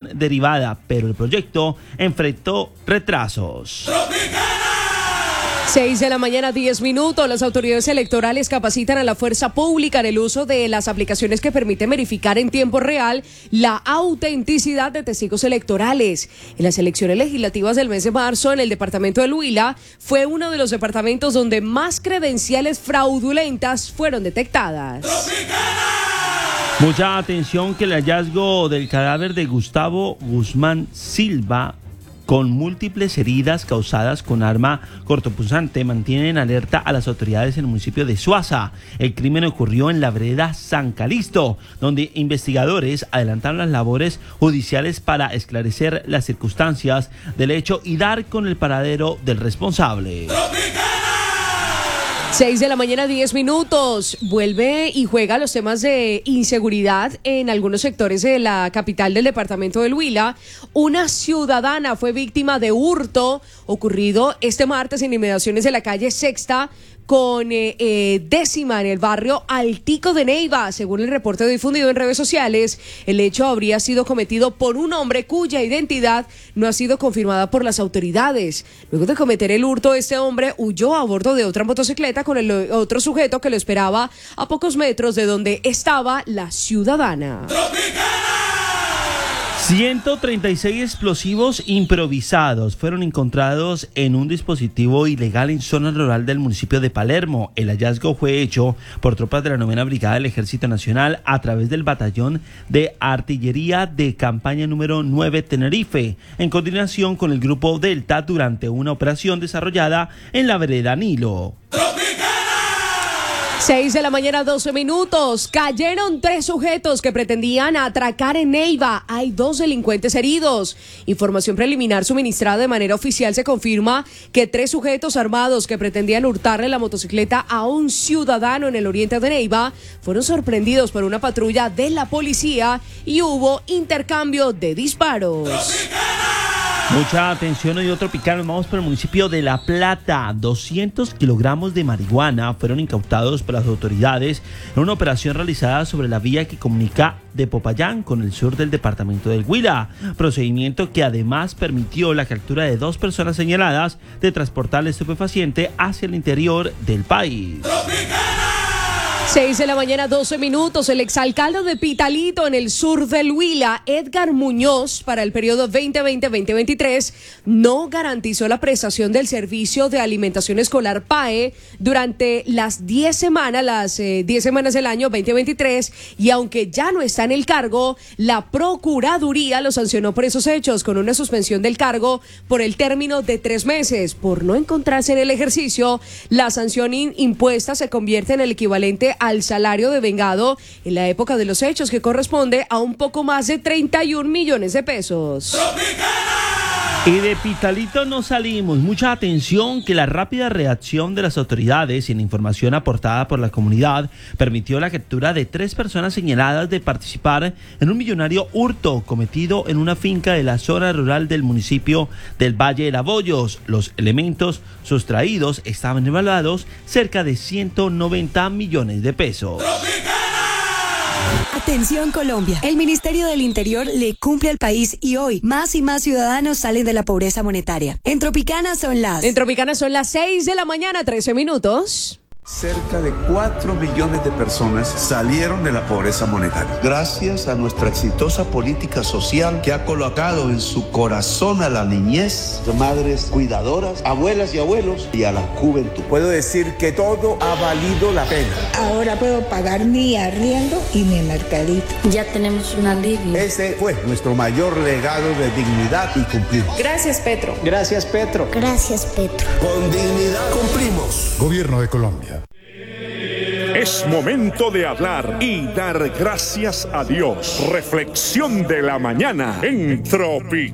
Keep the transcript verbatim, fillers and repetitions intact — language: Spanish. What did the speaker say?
derivada, pero el proyecto enfrentó retrasos. seis de la mañana, diez minutos. Las autoridades electorales capacitan a la fuerza pública en el uso de las aplicaciones que permiten verificar en tiempo real la autenticidad de testigos electorales. En las elecciones legislativas del mes de marzo, en el departamento del Huila, fue uno de los departamentos donde más credenciales fraudulentas fueron detectadas. Mucha atención que el hallazgo del cadáver de Gustavo Guzmán Silva, con múltiples heridas causadas con arma cortopunzante, mantiene en alerta a las autoridades en el municipio de Suaza. El crimen ocurrió en la vereda San Calisto, donde investigadores adelantaron las labores judiciales para esclarecer las circunstancias del hecho y dar con el paradero del responsable. seis de la mañana, diez minutos. Vuelve y juega los temas de inseguridad en algunos sectores de la capital del departamento del Huila. Una ciudadana fue víctima de hurto ocurrido este martes en inmediaciones de la calle Sexta con eh, eh, décima en el barrio Altico de Neiva. Según el reporte difundido en redes sociales, el hecho habría sido cometido por un hombre cuya identidad no ha sido confirmada por las autoridades. Luego de cometer el hurto, este hombre huyó a bordo de otra motocicleta con el otro sujeto que lo esperaba a pocos metros de donde estaba la ciudadana. ciento treinta y seis explosivos improvisados fueron encontrados en un dispositivo ilegal en zona rural del municipio de Palermo. El hallazgo fue hecho por tropas de la novena Brigada del Ejército Nacional a través del Batallón de Artillería de Campaña número nueve Tenerife, en coordinación con el Grupo Delta durante una operación desarrollada en la vereda Nilo. seis de la mañana, doce minutos. Cayeron tres sujetos que pretendían atracar en Neiva. Hay dos delincuentes heridos. Información preliminar suministrada de manera oficial se confirma que tres sujetos armados que pretendían hurtarle la motocicleta a un ciudadano en el oriente de Neiva fueron sorprendidos por una patrulla de la policía y hubo intercambio de disparos. Mucha atención, hoy otro picano. Vamos por el municipio de La Plata. doscientos kilogramos de marihuana fueron incautados por las autoridades en una operación realizada sobre la vía que comunica de Popayán con el sur del departamento del Huila. Procedimiento que además permitió la captura de dos personas señaladas de transportar el estupefaciente hacia el interior del país. seis de la mañana, doce minutos. El exalcalde de Pitalito, en el sur del Huila, Edgar Muñoz, para el periodo veinte veinte a veinte veintitrés, no garantizó la prestación del servicio de alimentación escolar P A E durante las diez semanas, las eh, diez semanas del año veinte veintitrés, y aunque ya no está en el cargo, la Procuraduría lo sancionó por esos hechos con una suspensión del cargo por el término de tres meses. Por no encontrarse en el ejercicio, la sanción in- impuesta se convierte en el equivalente al salario devengado en la época de los hechos, que corresponde a un poco más de treinta y un millones de pesos. Y de Pitalito no salimos. Mucha atención, que la rápida reacción de las autoridades y la información aportada por la comunidad permitió la captura de tres personas señaladas de participar en un millonario hurto cometido en una finca de la zona rural del municipio del Valle de Laboyos. Los elementos sustraídos estaban evaluados cerca de ciento noventa millones de pesos. Atención Colombia, el Ministerio del Interior le cumple al país y hoy más y más ciudadanos salen de la pobreza monetaria. En Tropicana son las... En Tropicana son las seis de la mañana, trece minutos. Cerca de cuatro millones de personas salieron de la pobreza monetaria. Gracias a nuestra exitosa política social que ha colocado en su corazón a la niñez, de madres cuidadoras, abuelas y abuelos y a la juventud. Puedo decir que todo ha valido la pena. Ahora puedo pagar mi arriendo y mi mercadito. Ya tenemos un alivio. Ese fue nuestro mayor legado de dignidad y cumplimos. Gracias, Petro. Gracias, Petro. Gracias, Petro. Con dignidad cumplimos. Gobierno de Colombia. Es momento de hablar y dar gracias a Dios. Reflexión de la mañana en Tropic.